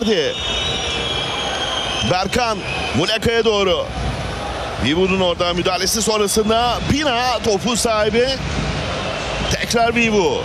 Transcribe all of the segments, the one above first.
Bardi. Berkan Muleka'ya doğru. Vivu'nun orada müdahalesi sonrasında Pina topu sahibi. Tekrar Vivu.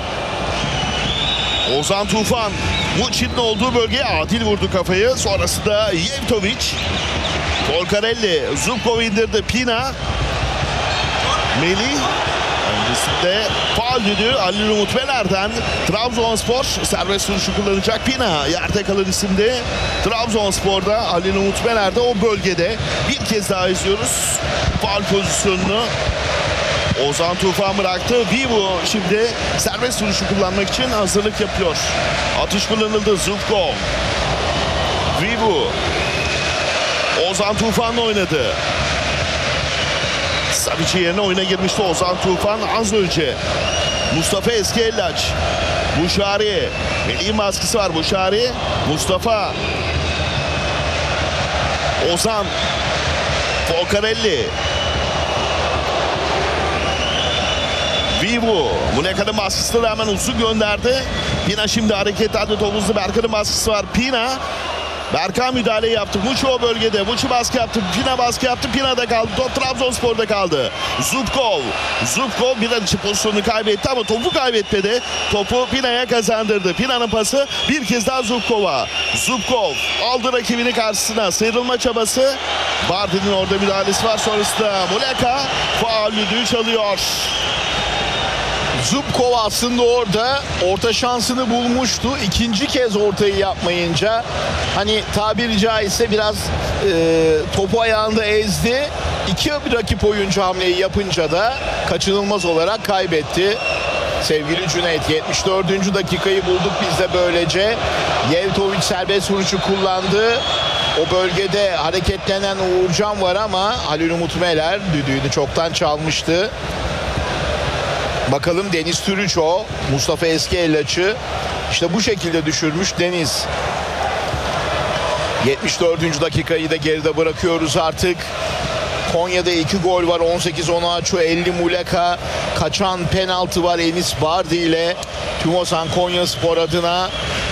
Ozan Tufan. Muçit'in olduğu bölgeye Adil vurdu kafayı. Sonrasında Yevtovic. Folcarelli. Zubkov indirdi. Pina. Melih. Öncesinde faul düdüğü Halil Umut Meler'den. Trabzonspor serbest vuruşu kullanacak. Pina yerde kalan isimde. Trabzonspor'da Halil Umut Meler'de o bölgede. Bir kez daha izliyoruz faul pozisyonunu. Ozan Tufan bıraktı. Vivu şimdi serbest vuruşu kullanmak için hazırlık yapıyor. Atış kullanıldı. Zubkov. Vivu. Ozan Tufan'la oynadı. Savici yerine oyuna girmişti Ozan Tufan az önce. Mustafa Eskellaç. Buşari. Melih'in baskısı var. Buşari. Mustafa. Ozan. Folcarelli. Vivu. Muleka'nın baskısını hemen uzun gönderdi. Pina şimdi hareketlerde top hızlı. Berkan'ın baskısı var. Pina. Berkan müdahale yaptı. Muçi o bölgede. Muçi baskı yaptı. Pina baskı yaptı. Pina'da kaldı. Top Trabzonspor'da kaldı. Zubkov. Zubkov bir an için pozisyonunu kaybetti ama topu kaybetmedi. Topu Pina'ya kazandırdı. Pina'nın pası bir kez daha Zubkov'a. Zubkov aldı rakibini karşısına. Sıyrılma çabası. Bardi'nin orada müdahalesi var. Sonrasında Muleka faul düdüğü çalıyor. Zubkov aslında orada orta şansını bulmuştu. İkinci kez ortayı yapmayınca hani tabiri caizse biraz topu ayağında ezdi. İki rakip oyuncu hamleyi yapınca da kaçınılmaz olarak kaybetti. Sevgili Cüneyt, 74. dakikayı bulduk biz de böylece. Yevtovic serbest vuruşu kullandı. O bölgede hareketlenen Uğurcan var ama Halil Umut Meler düdüğünü çoktan çalmıştı. Bakalım Deniz Türüço, Mustafa Eskellaç'ı işte bu şekilde düşürmüş Deniz. 74. dakikayı da geride bırakıyoruz artık. Konya'da 2 gol var. 18 Onaçu, 50 Muleka. Kaçan penaltı var Enis Bardi ile. Tümosan Konyaspor adına.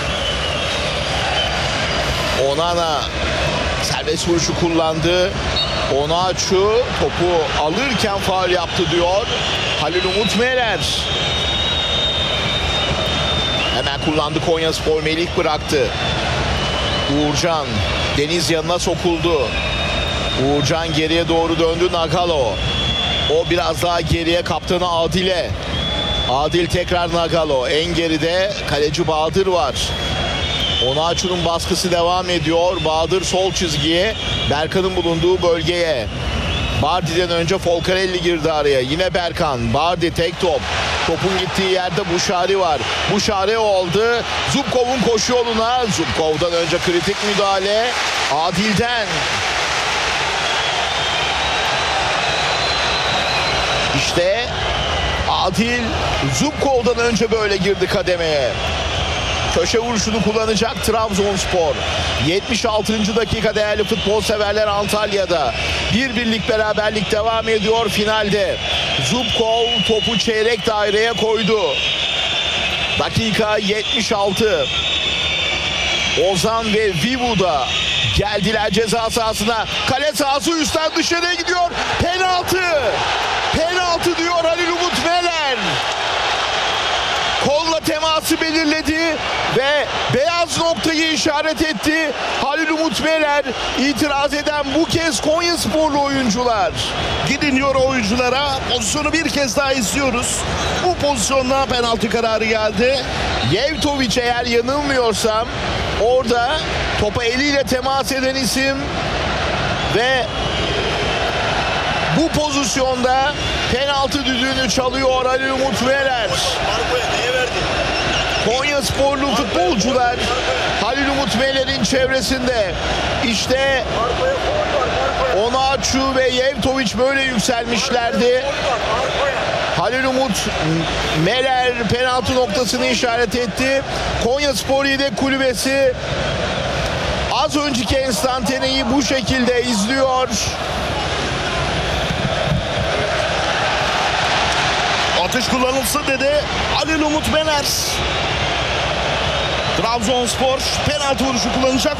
Onana serbest vuruşu kullandı. Onaçu topu alırken faul yaptı diyor Halil Umut Meler. Hemen kullandı Konyaspor. Melih bıraktı. Uğurcan. Deniz yanına sokuldu. Uğurcan geriye doğru döndü. Nagalo. O biraz daha geriye, kaptanı Adil'e. Adil tekrar Nagalo. En geride kaleci Bahadır var. Onaçu'nun baskısı devam ediyor. Bahadır sol çizgiye, Berkan'ın bulunduğu bölgeye. Bardi'den önce Folcarelli girdi araya. Yine Berkan. Bardi tek top. Topun gittiği yerde Buşari var. Buşari oldu. Zubkov'un koşu yoluna. Zubkov'dan önce kritik müdahale. Adil'den. İşte Adil Zubkov'dan önce böyle girdi kademeye. Köşe vuruşunu kullanacak Trabzonspor. 76. dakika değerli futbol severler Antalya'da. Bir birlik beraberlik devam ediyor finalde. Zubkov topu çeyrek daireye koydu. Dakika 76. Ozan ve Vivu da geldiler ceza sahasına. Kale sahası üstten dışarıya gidiyor. Penaltı. Penaltı diyor Halil Umut Meler. Kolla teması belirledi ve beyaz noktayı işaret etti. Halil Umut Meler, itiraz eden bu kez Konyasporlu oyuncular. Gidin diyor oyunculara. Pozisyonu bir kez daha izliyoruz. Bu pozisyonla penaltı kararı geldi. Yevtovic eğer yanılmıyorsam orada topa eliyle temas eden isim ve bu pozisyonda penaltı düdüğünü çalıyor Halil Umut Meler. Konyasporlu futbolcular Halil Umut Meler'in çevresinde. İşte Onaçu ve Yevtovic böyle yükselmişlerdi. Halil Umut Meler penaltı noktasını işaret etti. Konyaspor Yedek Kulübesi az önceki enstantaneyi bu şekilde izliyor. Atış kullanılsın dedi Halil Umut Meler. Trabzonspor penaltı vuruşu kullanacak.